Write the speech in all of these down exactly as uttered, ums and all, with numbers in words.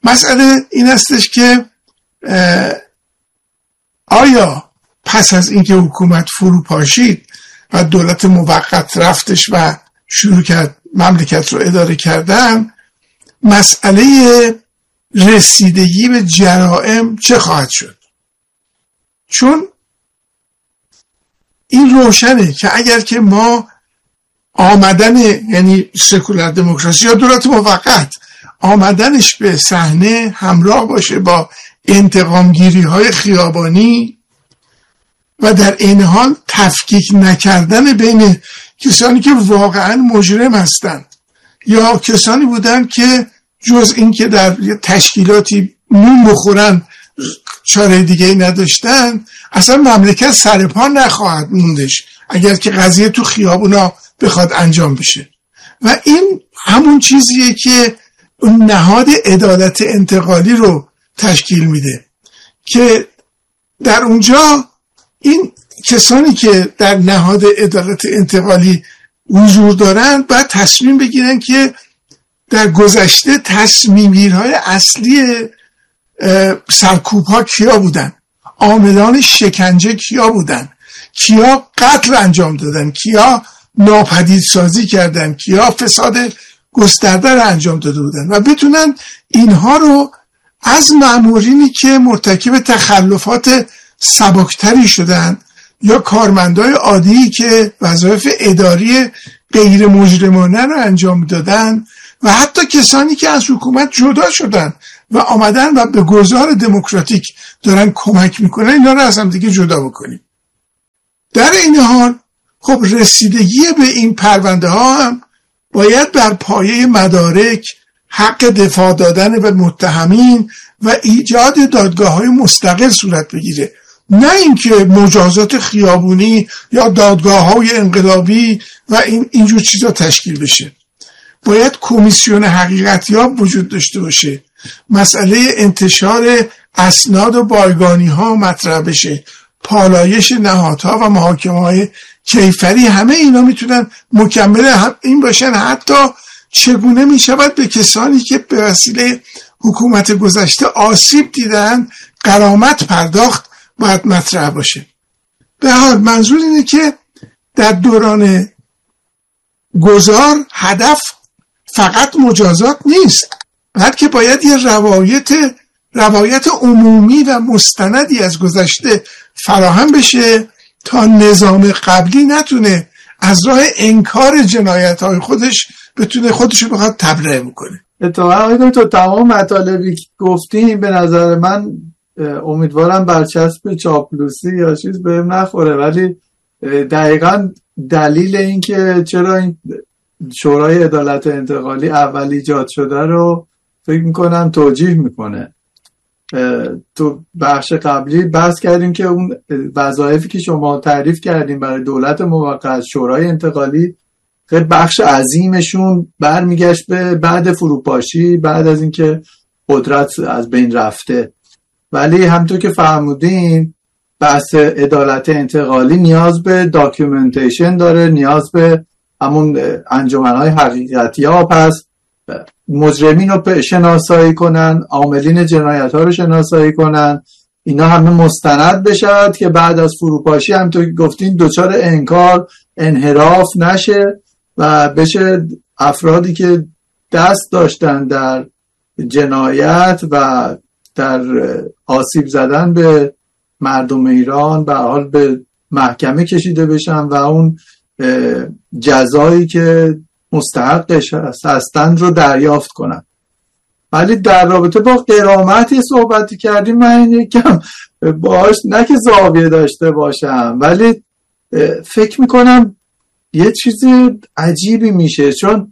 مسئله این استش که آیا پس از اینکه حکومت فرو پاشید و دولت موقت رفتش و شروع کرد مملکت رو اداره کردن، مسئله رسیدگی به جرائم چه خواهد شد؟ چون این روشنه که اگر که ما آمدن، یعنی سکولار دموکراسی یا دولت موقت، آمدنش به صحنه همراه باشه با انتقامگیری های خیابانی و در این حال تفکیک نکردن بین کسانی که واقعا مجرم هستند یا کسانی بودن که جز این که در تشکیلاتی نون بخورن چاره دیگه ای نداشتن، اصلا مملکت سرپا نخواهد موندش اگر که قضیه تو خیابونا بخواد انجام بشه. و این همون چیزیه که اون نهاد عدالت انتقالی رو تشکیل میده که در اونجا این کسانی که در نهاد عدالت انتقالی حضور دارن باید تصمیم بگیرن که در گذشته تصمیمگیرهای اصلی سرکوب ها کیا بودن، عاملان شکنجه کیا بودن، کیا قتل انجام دادن، کیا ناپدید سازی کردن، کیا فساد گسترده رو انجام داده بودن و بتونن اینها رو از مامورینی که مرتکب تخلفات سبکتری شدن یا کارمندای عادی که وظایف اداری غیر مجرمانه رو انجام دادن و حتی کسانی که از حکومت جدا شدن و آمدن و به گذار دموکراتیک دارن کمک میکنن، اینا رو از هم دیگه جدا بکنیم. در این حال خب رسیدگی به این پرونده ها هم باید بر پایه مدارک، حق دفاع دادن به متهمین و ایجاد دادگاه‌های مستقل صورت بگیره، نه اینکه مجازات خیابونی یا دادگاه‌های انقلابی و این اینجور چیزا تشکیل بشه. باید کمیسیون حقیقتیاب وجود داشته باشه، مسئله انتشار اسناد و بایگانی ها مطرح بشه، پالایش نهادها و محاکمه های کیفری، همه اینا میتونن مکمل هم این باشن. حتی چگونه میشود به کسانی که به وسیله حکومت گذشته آسیب دیدن غرامت پرداخت باید مطرح باشه. به حال منظور اینه که در دوران گذار هدف فقط مجازات نیست، بلکه باید یه روایت روایت عمومی و مستندی از گذشته فراهم بشه تا نظام قبلی نتونه از راه انکار جنایت‌های خودش بتونه خودشو بخواد تبرئه بکنه. اتفاقا تو تمام مطالبی که گفتیم به نظر من امیدوارم برچسب چاپلوسی یا چیز بهم نخوره، ولی دقیقاً دلیل این که چرا این شورای عدالت انتقالی اول ایجاد شده رو فکر میکنم توجیه میکنه. تو بخش قبلی بحث کردیم که اون وظایفی که شما تعریف کردیم برای دولت موقت، شورای انتقالی، خیلی بخش عظیمشون برمیگشت به بعد فروپاشی، بعد از اینکه قدرت از بین رفته. ولی همونطور که فهمودین بحث عدالت انتقالی نیاز به داکیومنتیشن داره، نیاز به همون انجمنهای حقیقتیاب هست، مجرمین رو شناسایی کنن، عاملین جنایت ها رو شناسایی کنن، اینا همه مستند بشد که بعد از فروپاشی همونطور که گفتین دوچار انکار انحراف نشه و بشه افرادی که دست داشتن در جنایت و در آسیب زدن به مردم ایران به حال به محکمه کشیده بشن و اون جزایی که مستحقش هستند رو دریافت کنن. ولی در رابطه با غرامتی صحبتی کردیم، من یکم باهاش نه که زاویه داشته باشم، ولی فکر میکنم یه چیزی عجیبی میشه، چون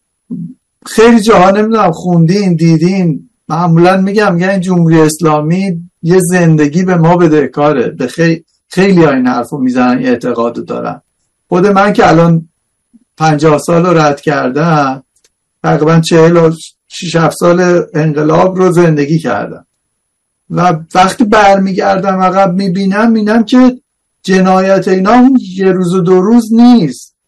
خیلی جاها نمیدونم خوندین دیدین، معمولا میگم میگن جمهوری اسلامی یه زندگی به ما بدهکاره. به خیلی خیلی ها این حرفو میزنن، اعتقاد دارن. خود من که الان پنجاه سال رو رد کردم، تقریبا چهل و شش هفت سال انقلاب رو زندگی کردم و وقتی برمیگردم عقب میبینم میبینم که جنایت اینا یه روز و دو روز نیست.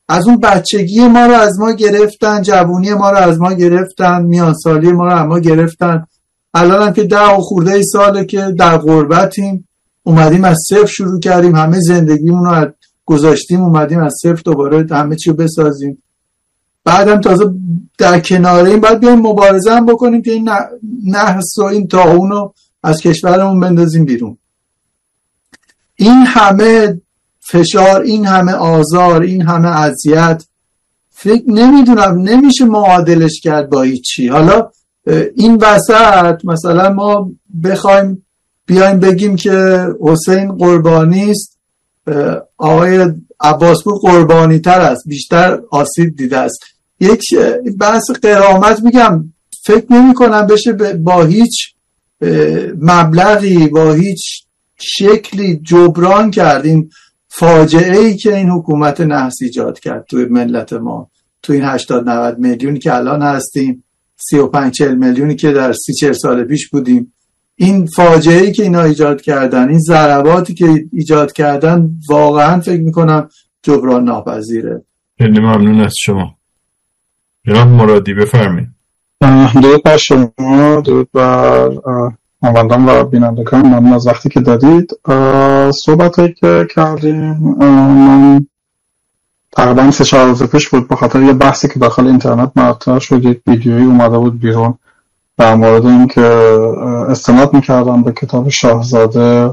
از اون بچگی ما رو از ما گرفتن، جوونی ما رو از ما گرفتن، میانسالی ما رو از ما گرفتن. الان هم که ده و خورده ای ساله که در غربتیم، اومدیم از صفر شروع کردیم، همه زندگیمون رو گذاشتیم اومدیم از صفر دوباره همه چی رو بسازیم. بعدم تازه در کناره این باید بیایم مبارزه هم بکنیم که این نحس و این طاعون رو از کشورمون بندازیم بیرون. این همه فشار، این همه آزار، این همه اذیت، فکر نمیدونم نمیشه معادلش کرد با هیچی. حالا این وسط مثلا ما بخوایم بیایم بگیم که حسین قربانی است، آقای عباسپور قربانی تر است، بیشتر آسیب دیده است. یک بحث قرامت میگم فکر نمی کنم بشه با هیچ مبلغی با هیچ شکلی جبران کرد این فاجعه ای که این حکومت نحس ایجاد کرد توی ملت ما، توی این هشتاد نود میلیونی که الان هستیم، سی و پنج چهل میلیونی که در سی چهل سال پیش بودیم. این فاجعه ای که اینا ایجاد کردن، این ضرباتی که ایجاد کردن، واقعا فکر میکنم جبران ناپذیره. خیلی ممنون از شما. جناب مرادی بفرمایید. درود بر شما، درود بر شنوندگان و بینندگان، ممنون از وقتی که دادید. صحبتی که کردیم من تقریبا سه چهار روز پیش بود، به خاطر یه بحثی که داخل اینترنت مطرح شد، یک ویدیویی اومده بود بیرون در مورد این که استناد میکردم به کتاب شاهزاده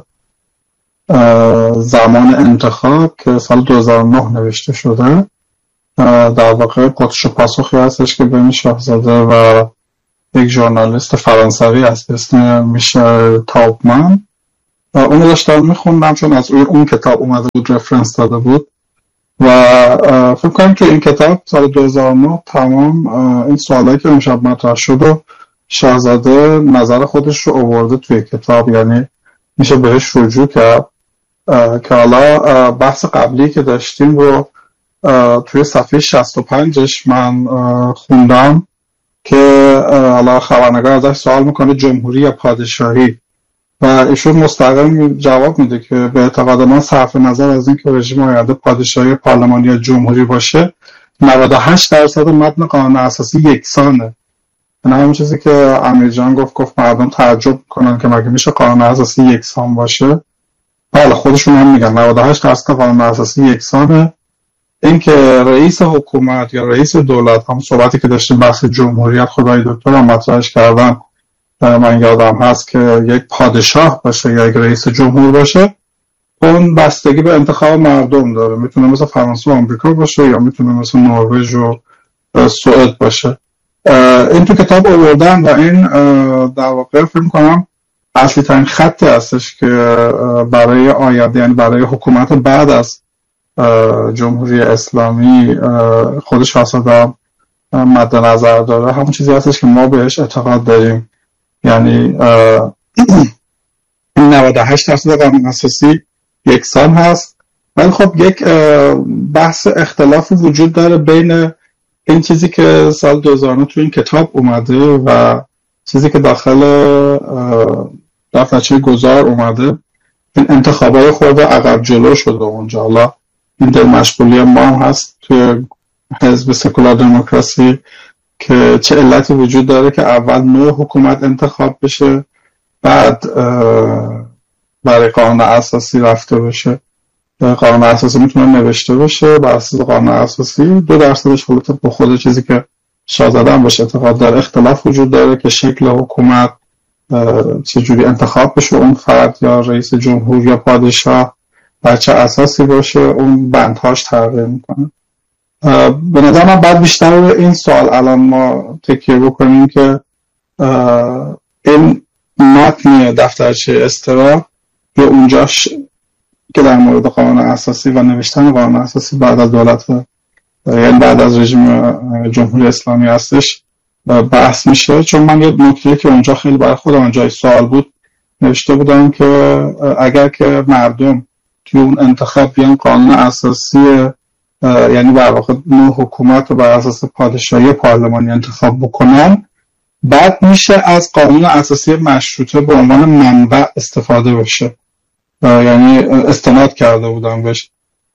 زمان انتخاب که سال دو هزار و نه نوشته شده. در واقع پرسش و پاسخی هستش که بین شاهزاده و یک ژورنالیست فرانسوی هست به اسم میشل تاوبمن. اونو داشتم میخوندم چون از روی اون کتاب اومده بود، رفرنس داده بود و فکر کنم که این کتاب سال دو هزار و نه تمام این سوالایی که امشب مطرح شد و شاهزاده نظر خودش رو آورده توی کتاب، یعنی میشه بهش رجوع کرد. که حالا بحث قبلی که داشتیم رو توی صفحه شصت و پنجش من خوندم که حالا خبرنگار ازش سوال میکنه جمهوری یا پادشاهی و ایشون مستقیم جواب میده که به اعتقاد من صرف نظر از این که رژیم آینده پادشاهی پارلمانی یا جمهوری باشه، نود و هشت درصد متن قانون اساسی یکسانه. نه همون چیزی که امیر جان گفت گفت مردم تعجب میکنن که مگه میشه قانون اساسی یکسان باشه. بله خودشون هم میگن نود و هشت درصد قانون اساسی یکسانه. این که رئیس حکومت یا رئیس دولت، هم صحبتی که داشتیم بحث جمهوریت خدای دکتر هم مطرحش کردن، من یادم هست که یک پادشاه باشه یا یک رئیس جمهور باشه، اون بستگی به انتخاب مردم داره. میتونه مثل فرانسه و آمریکا باشه یا میتونه مثل نروژ و سوئد باشه. این تو کتاب آوردن و این در واقع فکر می‌کنم اصلی ترین خطی هستش که برای آینده، یعنی برای حکومت بعد از جمهوری اسلامی خودش اصلا مد نظر داره. همون چیزی هستش که ما بهش اعتقاد داریم، یعنی نود و هشت درصد قانون اساسی یکسان هست. ولی خب یک بحث اختلافی وجود داره بین این چیزی که سال دو هزار و نه تو این کتاب اومده و چیزی که داخل دفترچه گذار اومده. این انتخابای خورده عقب جلو شده اونجا. حالا این دل مشغولی ما هم هست توی حزب سکولار دموکراسی که چه علتی وجود داره که اول نوع حکومت انتخاب بشه، بعد برای قانون اساسی رفته بشه. قانون اساسی میتونه نوشته بشه، بر اساس قانون اساسی دو درصدش حالت با خود چیزی که شاهزاده هم باشه اعتقاد داره اختلاف وجود داره که شکل حکومت چجوری انتخاب بشه، اون فرد یا رئیس جمهور یا پادشاه بر چه اساسی باشه، اون بندهاش تغییر میکنه. به نظر من بعد بیشتر این سوال الان ما تکیه بکنیم که این متن دفترچه استرا یا اونجاش که در مورد قانون اساسی و نوشتن قانون اساسی بعد از دولت یعنی بعد از رژیم جمهوری اسلامی هستش بحث میشه. چون من یه نکته که اونجا خیلی برای خودم اونجای سوال بود نوشته بودم که اگر که مردم توی اون انتخاب بیان قانون اساسی یعنی در واقع نوع حکومت رو بر اساس پادشاهی پارلمانی انتخاب بکنن، بعد میشه از قانون اساسی مشروطه به عنوان منبع استفاده بشه. یعنی استناد کرده بودم بهش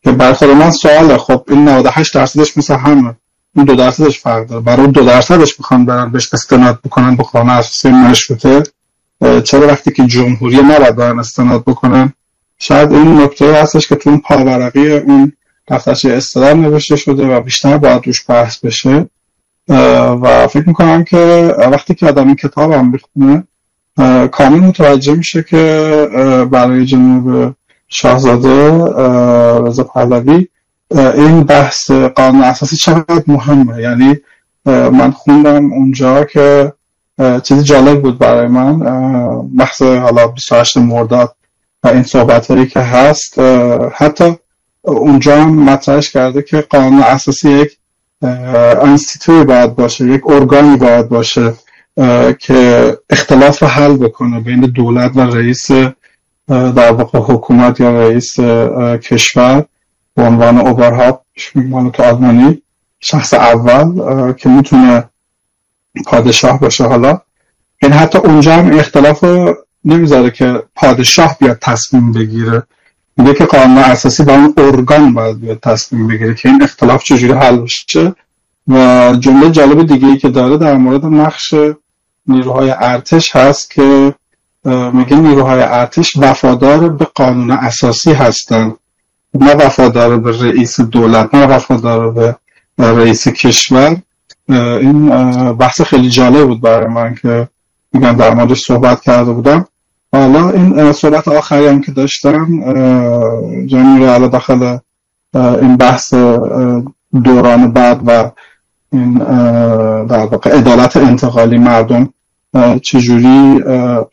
که برای خود من سواله، خب این نود و هشت درصدش مثل همه، این دو درصدش فرق داره، برای دو درصدش میخوان برن بهش استناد بکنن به قانون اساسی مشروطه، چرا وقتی که جمهوری نباید برن استناد بکنن؟ شاید این نکته هستش که تو اون پاورقی اون دفترچه اصطلاح نوشته شده و بیشتر باید روش بحث بشه و فکر میکنم که وقتی که آدم این کتاب هم بخونه کامل متوجه میشه که برای جناب شاهزاده رضا پهلوی این بحث قانون اساسی چقدر مهمه. یعنی من خوندم اونجا که چیزی جالب بود برای من، بحث حالا بیست و هشتم مرداد و این صحبت هایی که هست، حتی اونجا هم مطرحش کرده که قانون اساسی یک انستیتوی باید باشه، یک ارگانی باید باشه که اختلاف رو حل بکنه بین دولت و رئیس در واقع حکومت یا رئیس کشور به عنوان اوبرهاپ میگن تو آلمانی، شخص اول که میتونه پادشاه باشه. حالا این حتی اونجا هم اختلاف رو نمیذاره که پادشاه بیاد تصمیم بگیره، میگه که قانون اساسی با اون ارگان باید بیاد تصمیم بگیره که این اختلاف چجوری حل بشه. و جمله جالب دیگه ای که داره در مورد نقش نیروهای ارتش هست که میگه نیروهای ارتش وفادار به قانون اساسی هستن، نه وفادار به رئیس دولت، نه وفادار به رئیس کشور. این بحث خیلی جالب بود برای من که میگم در موردش صحبت کرده بودم. حالا این صحبت آخری هم که داشتم جمعی رو علا داخل این بحث دوران بعد و این در واقع عدالت انتقالی مردم چجوری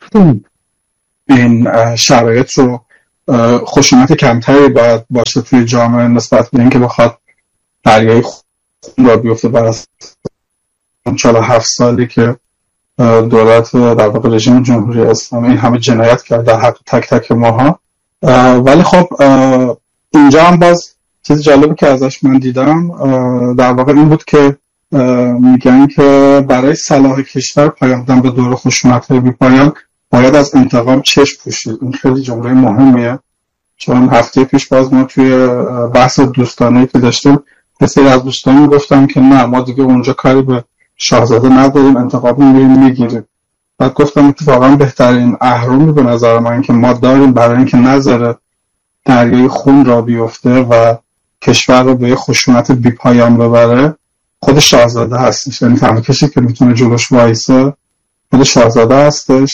این شرایط رو خشونت کمتری باید باشه توی جامعه نسبت به اینکه بخواد دریای خون را بیفته بعد از چهل و هفت سالی که دولت در واقع رژیم جمهوری اسلامی این همه جنایت کرد در حق تک تک ماها. ولی خب اینجا هم باز چیز جالبی که ازش من دیدم در واقع این بود که میگن که برای صلاح کشور پایان دادن به دور خشونت بی پایان باید از انتقام چشم پوشید. این خیلی جمله مهمیه، چون هفته پیش باز ما توی بحث دوستانه‌ای که داشتیم بسیاری از دوستان میگفتن که نه ما دیگه اونجا کاری به شاهزاده نداریم، انتقام میگیریم میگیریم. بعد گفتم اتفاقا بهترین اهرمی به نظر من که ما داریم برای اینکه نذاره دریای خون را بیفته و کشور رو به خشونت بی پایان ببره خود شاهزاده هستش. یعنی تنها کسی که میتونه جلوش وایسه خود شاهزاده هستش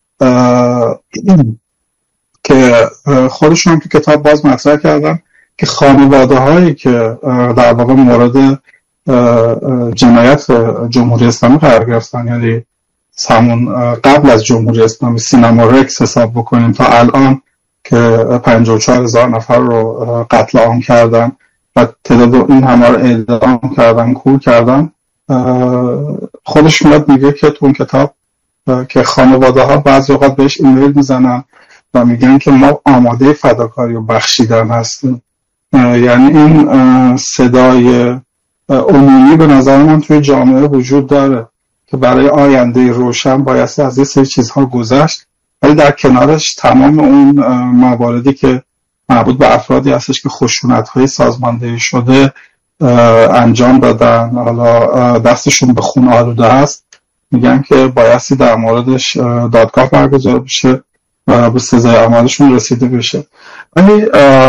که خودشون هم تو کتاب باز مطرح کردن که خانواده هایی که در واقع مورد جنایت جمهوری اسلامی قرار گرفتن، یعنی همون قبل از جمهوری اسلامی سینما رکس حساب بکنیم تا الان که پنجاه و چهار هزار نفر رو قتل عام کردن و تعداد این همه رو اعدام کردن، کور کردن، خودش میاد میگه که تو اون کتاب که خانواده ها بعضی اوقات بهش ایمیل میزنن و میگن که ما آماده فداکاری و بخشیدن هستیم. یعنی این صدای عمومی به نظر من توی جامعه وجود داره که برای آینده روشن بایستی از یه سری چیزها گذشت، ولی در کنارش تمام اون مواردی که مربوط به افرادی هستش که خشونت‌های سازماندهی شده انجام دادن، حالا دستشون به خون آلوده هست، میگن که بایستی در موردش دادگاه برگزار بشه و به سزای اعمالشون رسیده بشه. ولی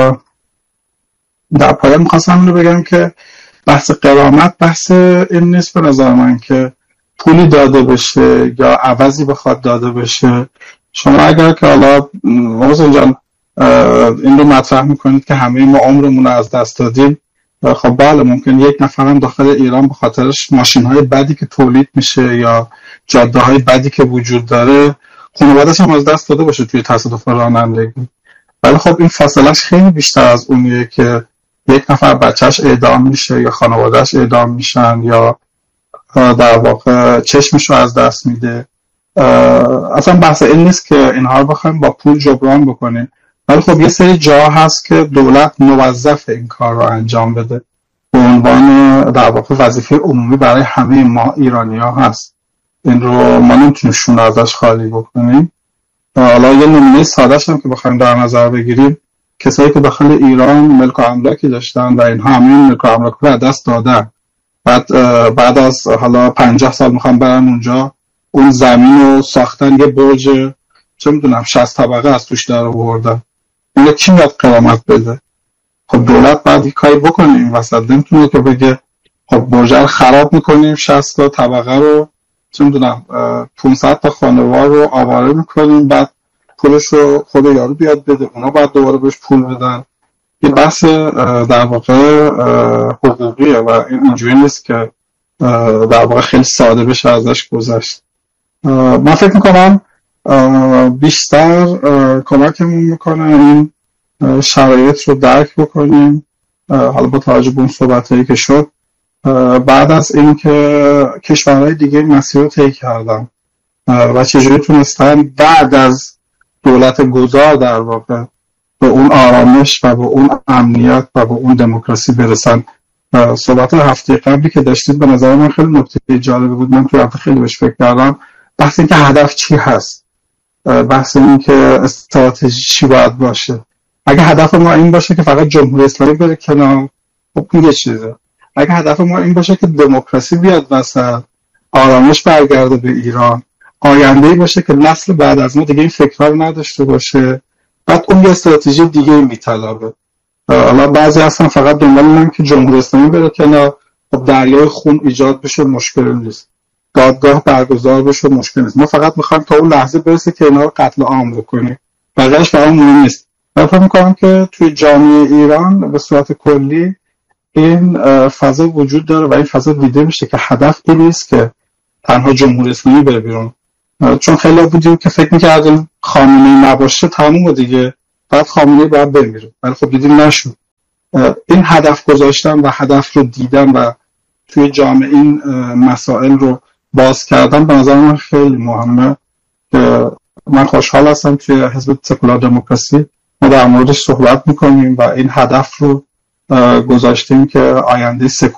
در پایان میخواستم اینو بگم که بحث غرامت بحث این نیست به نظر من که پولی داده بشه یا عوضی بخواد داده بشه. شما اگر که حالا محسن جان این رو مطرح میکنید که همه ما عمرمون رو از دست دادیم، خب بله ممکن یک نفرم داخل ایران به خاطرش ماشین های بدی که تولید میشه یا جاده های بدی که وجود داره خانواده‌اش هم از دست داده باشه توی تصادف رانندگی، ولی خب این فاصلهش خیلی بیشتر از اونیه که یک نفر بچهش اعدام میشه یا خانوادهش اعدام میشن یا در واقع چشمش رو از دست میده. اصلا بحث این نیست که اینها رو بخوایم با پول جبران بکنیم، ولی خب یه سری جا هست که دولت موظف این کار رو انجام بده به عنوان در واقع وظیفه عمومی برای همه ما ایرانی ها هست. این رو ما نمیتونیم شونه ازش خالی بکنیم. حالا یه نمونه ساده‌ش هم که بخوایم در نظر بگیریم، کسایی که داخل ایران ملک و املاکی داشتن و اینها همین ملک و املاک رو دست دادن، بعد بعد از حالا پنجاه سال میخوام برن اونجا اون زمین رو ساختن، یه برج چه میدونم شصت طبقه از توش در آوردن. اون کی میاد قرامت بده؟ خب دولت باید یه کاری بکنه این وسط. نمیتونه که بگه خب برج رو خراب میکنیم، شصت تا طبقه رو چه میدونم پانصد تا خانوار رو آواره میکنیم، بعد پولش رو خود یارو بیاد بده، اونا باید دوباره بهش پول بدن. یه بحث در واقع حقوقیه و اینجوری نیست که در واقع خیلی ساده بشه ازش گذشت. من فکر میکنم بیشتر کمکمون میکنه این شرایط رو درک بکنیم، حالا با توجه به اون صحبتایی که شد، بعد از این که کشورهای دیگه مسیر رو طی کردن و چجوری تونستن بعد از دولت گذار در واقع به اون آرامش و به اون امنیت و به اون دموکراسی برسن. صحبت هفته قبلی که داشتید به نظر من خیلی نکته جالبی بود، من تو هفته خیلی بهش فکر کردم. بحث این که هدف چی هست، بحث این که استراتژی چی باید باشه. اگه هدف ما این باشه که فقط جمهوری اسلامی بره کنار، خب این یه چیزه. اگه هدف ما این باشه که دموکراسی بیاد وسط، آرامش برگرده به ایران، آینده‌ای باشه که نسل بعد از ما دیگه این فکرها رو نداشته باشه، بعد اون یه استراتژی دیگه میطلبه. حالا بعضی اصلا فقط دنبال اینن که جمهوری اسلامی بره کنار، خب دریای خون ایجاد بشه مشکل نیست، دادگاه برگزار بشه مشکل نیست. ما فقط میخوایم تا اون لحظه برسه که اینا رو قتل عام بکنیم، بقیه‌اش برام مهم نیست. من فکر می‌کنم که توی جامعه ایران به صورت کلی این فضا وجود داره و این فضا دیده میشه که هدف این نیست که تنها جمهوری اسلامی بره بیرون، چون خیلی بودیم که فکر می‌کردیم خامنه‌ای نباشه تموم دیگه، بعد خامنه‌ای باید بمیره، ولی خب دیدیم نشد. این هدف گذاشتن و هدف رو دیدن و توی جامعه این مسائل رو باز کردن به نظر من خیلی مهمه که من خوشحال هستم توی حزب سکولار دموکراسی ما در موردش صحبت میکنیم و این هدف رو گذاشتیم که آینده سکولار